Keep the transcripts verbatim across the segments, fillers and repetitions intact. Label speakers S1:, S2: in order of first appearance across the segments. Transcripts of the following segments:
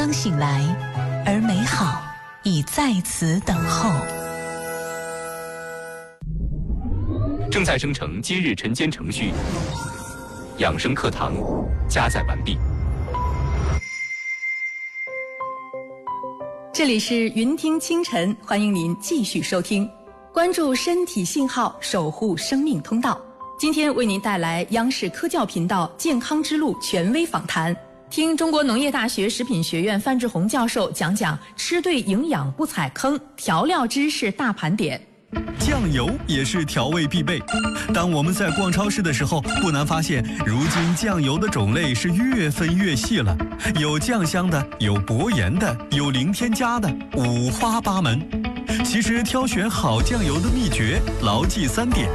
S1: 刚醒来，而美好已在此等候。
S2: 正在生成今日晨间程序，养生课堂加载完毕。
S3: 这里是云听清晨，欢迎您继续收听，关注身体信号，守护生命通道。今天为您带来央视科教频道健康之路权威访谈，听中国农业大学食品学院范志红教授讲讲吃对营养不踩坑，调料知识大盘点。
S4: 酱油也是调味必备。当我们在逛超市的时候，不难发现，如今酱油的种类是越分越细了，有酱香的，有薄盐的，有零添加的，五花八门。其实挑选好酱油的秘诀，牢记三点。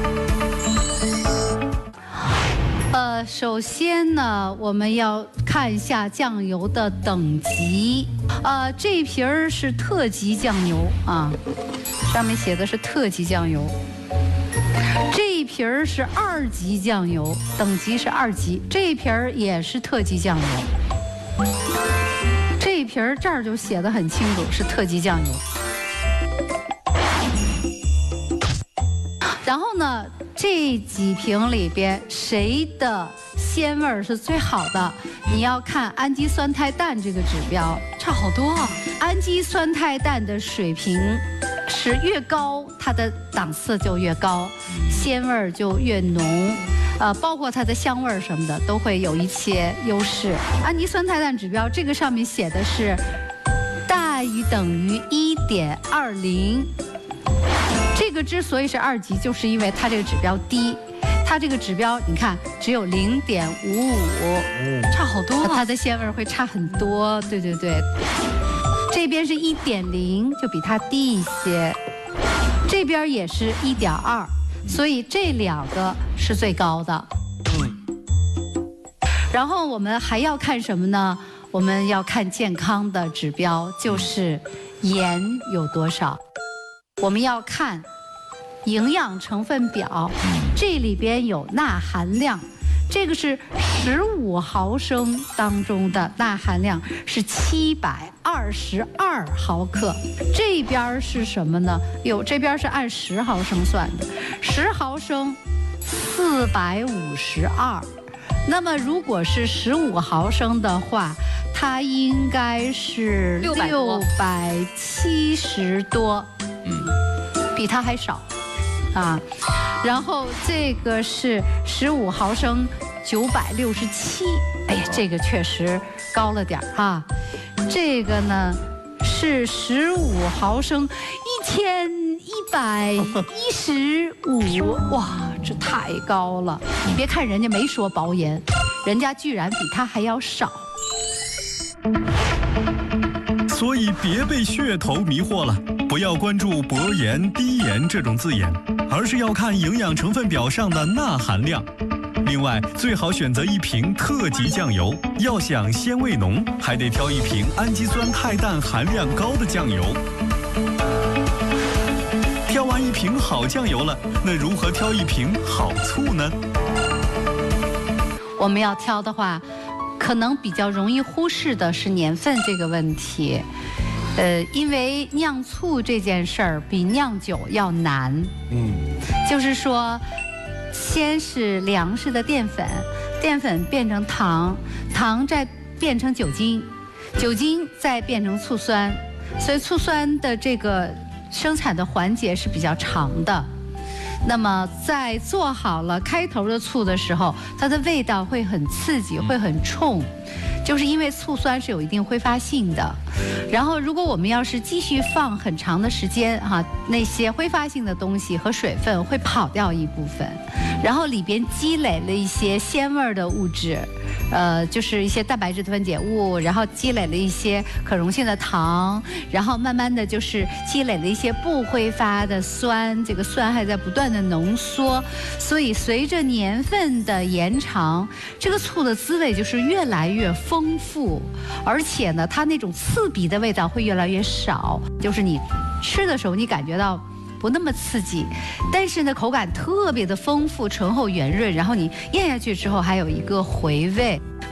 S5: 呃，首先呢，我们要看一下酱油的等级。呃，这瓶儿是特级酱油啊，上面写的是特级酱油。这一瓶儿是二级酱油，等级是二级。这一瓶儿也是特级酱油。这一瓶儿这儿就写的很清楚，是特级酱油。然后呢，这几瓶里边谁的鲜味是最好的？你要看氨基酸肽氮这个指标，
S3: 差好多啊！
S5: 氨基酸肽氮的水平是越高，它的档次就越高，鲜味就越浓，呃，包括它的香味什么的都会有一些优势。氨基酸肽氮指标这个上面写的是大于等于一点二零。这个之所以是二级，就是因为它这个指标低，它这个指标你看只有零点五五，
S3: 差好多啊！
S5: 它的鲜味会差很多，对对对。这边是一点零，就比它低一些，这边也是一点二，所以这两个是最高的。然后我们还要看什么呢？我们要看健康的指标，就是盐有多少。我们要看营养成分表，这里边有钠含量，这个是十五毫升当中的钠含量是七百二十二毫克。这边是什么呢？有这边是按十毫升算的，十毫升四百五十二。那么如果是十五毫升的话，它应该是六百七十多。嗯，比它还少，啊，然后这个是十五毫升，九百六十七，哎呀，这个确实高了点儿啊。这个呢是十五毫升，一千一百一十五，哇，这太高了！你别看人家没说薄盐，人家居然比它还要少。
S4: 所以别被噱头迷惑了，不要关注薄盐、低盐这种字眼，而是要看营养成分表上的钠含量。另外，最好选择一瓶特级酱油，要想鲜味浓，还得挑一瓶氨基酸肽氮含量高的酱油。挑完一瓶好酱油了，那如何挑一瓶好醋呢？
S5: 我们要挑的话，可能比较容易忽视的是年份这个问题，呃，因为酿醋这件事儿比酿酒要难。嗯，就是说，先是粮食的淀粉，淀粉变成糖，糖再变成酒精，酒精再变成醋酸，所以醋酸的这个生产的环节是比较长的。那么在做好了开头的醋的时候，它的味道会很刺激，会很冲，就是因为醋酸是有一定挥发性的。然后如果我们要是继续放很长的时间哈，那些挥发性的东西和水分会跑掉一部分，然后里边积累了一些鲜味的物质，呃，就是一些蛋白质的分解物，然后积累了一些可溶性的糖，然后慢慢的就是积累了一些不挥发的酸，这个酸还在不断的浓缩，所以随着年份的延长，这个醋的滋味就是越来越丰富，而且呢，它那种刺鼻的味道会越来越少，就是你吃的时候你感觉到不那么刺激，但是呢口感特别的丰富、醇厚、圆润，然后你咽下去之后还有一个回味。